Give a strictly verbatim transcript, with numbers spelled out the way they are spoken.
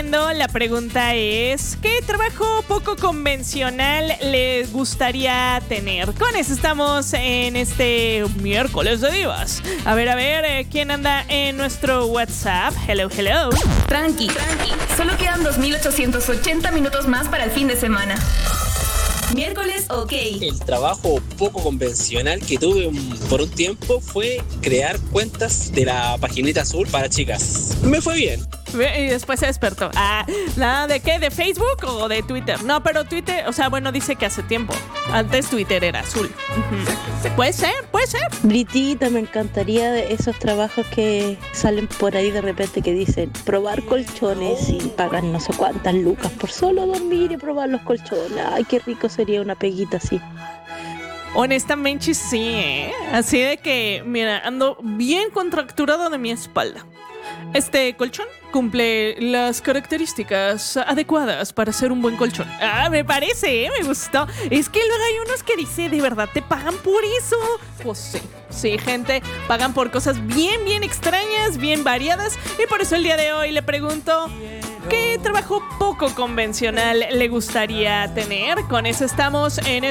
escribiendo. La pregunta es: ¿qué trabajo poco convencional les gustaría tener? Con eso estamos en este miércoles de divas. A ver, a ver, eh, ¿quién anda en nuestro WhatsApp? Hello, hello. Tranqui, tranqui. Solo quedan dos mil ochocientos ochenta minutos más para el fin de semana. Miércoles, ok. El trabajo poco convencional que tuve un, por un tiempo fue crear cuentas de la paginita azul para chicas. Me fue bien. Y después se despertó. Ah, ¿la de qué? ¿De Facebook o de Twitter? No, pero Twitter, o sea, bueno, dice que hace tiempo. Antes Twitter era azul. Uh-huh. Puede ser, puede ser. Britita, me encantaría de esos trabajos que salen por ahí de repente que dicen probar colchones y pagan no sé cuántas lucas por solo dormir y probar los colchones. Ay, qué rico sería una peguita así. Honestamente sí, ¿eh? Así de que, mira, ando bien contracturado de mi espalda. Este colchón cumple las características adecuadas para ser un buen colchón. Ah, me parece, ¿eh? Me gustó. Es que luego hay unos que dicen, ¿de verdad te pagan por eso? Pues sí, sí, gente, pagan por cosas bien, bien extrañas, bien variadas. Y por eso el día de hoy le pregunto: ¿qué trabajo poco convencional le gustaría tener? Con eso estamos en